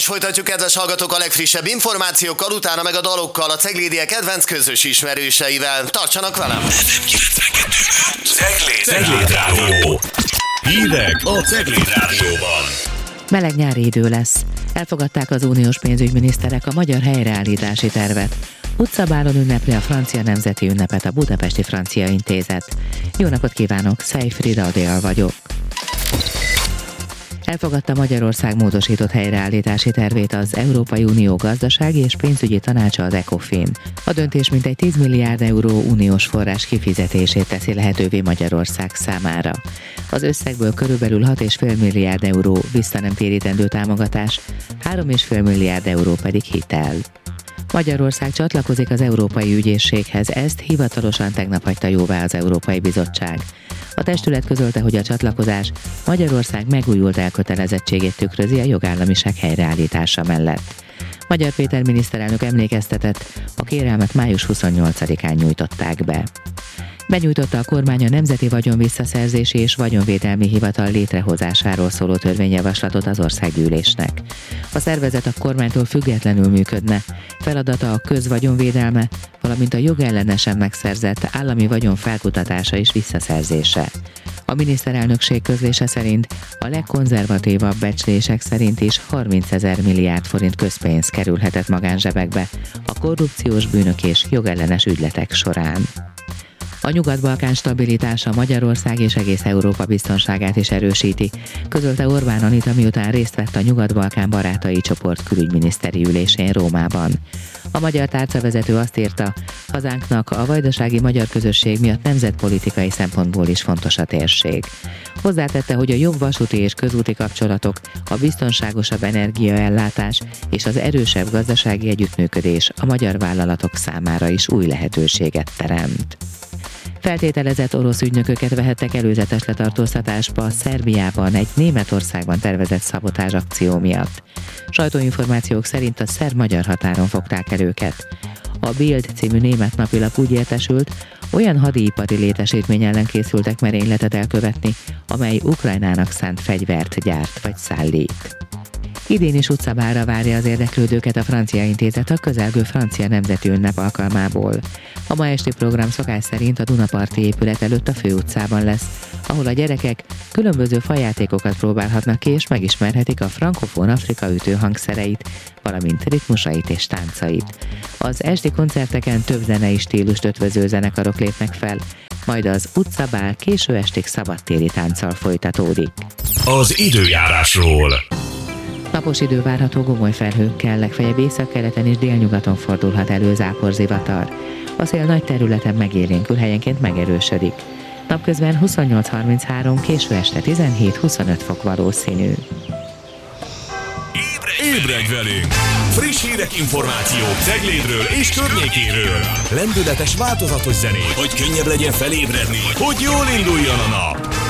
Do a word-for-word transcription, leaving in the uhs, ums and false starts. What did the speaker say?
is folytatjuk, kedves hallgatók, a legfrissebb információkkal, utána meg a dalokkal, a Ceglédiek kedvenc közös ismerőseivel. Tartsanak velem! Cegléd, Cegléd Rádió. Hírek a Cegléd Rádióban. Meleg nyári idő lesz. Elfogadták az uniós pénzügyminiszterek a magyar helyreállítási tervet. Utcabálon ünnepli a francia nemzeti ünnepet a Budapesti Francia Intézet. Jó napot kívánok, Szejfrida Adél vagyok. Elfogadta Magyarország módosított helyreállítási tervét az Európai Unió gazdasági és pénzügyi tanácsa, az ECOFIN. A döntés mintegy tíz milliárd euró uniós forrás kifizetését teszi lehetővé Magyarország számára. Az összegből körülbelül hat egész öt milliárd euró vissza nem térítendő támogatás, három egész öt milliárd euró pedig hitel. Magyarország csatlakozik az Európai Ügyészséghez, ezt hivatalosan tegnap hagyta jóvá az Európai Bizottság. A testület közölte, hogy a csatlakozás Magyarország megújult elkötelezettségét tükrözi a jogállamiság helyreállítása mellett. Magyar Péter miniszterelnök emlékeztetett, a kérelmet május huszonnyolcadikán nyújtották be. Benyújtotta a kormány a Nemzeti Vagyonvisszaszerzési és Vagyonvédelmi Hivatal létrehozásáról szóló törvényjavaslatot az országgyűlésnek. A szervezet a kormánytól függetlenül működne, feladata a közvagyonvédelme, valamint a jogellenesen megszerzett állami vagyon felkutatása és visszaszerzése. A miniszterelnökség közlése szerint a legkonzervatívabb becslések szerint is harmincezer milliárd forint közpénz kerülhetett magánzsebekbe a korrupciós bűnök és jogellenes ügyletek során. A Nyugat-Balkán stabilitása Magyarország és egész Európa biztonságát is erősíti, közölte Orbán Anita, miután részt vett a Nyugat-Balkán barátai csoport külügyminiszteri ülésén Rómában. A magyar tárcavezető azt írta, hazánknak a vajdasági magyar közösség miatt nemzetpolitikai szempontból is fontos a térség. Hozzátette, hogy a jobb vasúti és közúti kapcsolatok, a biztonságosabb energiaellátás és az erősebb gazdasági együttműködés a magyar vállalatok számára is új lehetőséget teremt. Feltételezett orosz ügynököket vehettek előzetes letartóztatásba Szerbiában egy Németországban tervezett szabotázs akció miatt. Sajtóinformációk szerint a szerb-magyar határon fogták el őket. A Bild című német napilap úgy értesült, olyan hadipari létesítmény ellen készültek merényletet elkövetni, amely Ukrajnának szánt fegyvert gyárt vagy szállít. Idén is utcabálra várja az érdeklődőket a Francia Intézet a közelgő francia nemzeti ünnep alkalmából. A ma esti program szokás szerint a Dunaparti épület előtt a főutcában lesz, ahol a gyerekek különböző fajátékokat próbálhatnak ki és megismerhetik a frankofón Afrika ütőhangszereit, valamint ritmusait és táncait. Az esti koncerteken több zenei stílust ötvöző zenekarok lépnek fel, majd az utcabál késő estig szabadtéri tánccal folytatódik. Az időjárásról. Napos idő várható gomoly felhőkkel, legfeljebb északkeleten és délnyugaton fordulhat elő záporzivatar. A szél nagy területen megélénkül, helyenként megerősödik. Napközben huszonnyolc harminchárom, késő este tizenhét huszonöt fok valószínű. Ébredj velünk! Friss hírek, információk Ceglédről és környékéről. Lendületes, változatos zenék, hogy könnyebb legyen felébredni, hogy jól induljon a nap.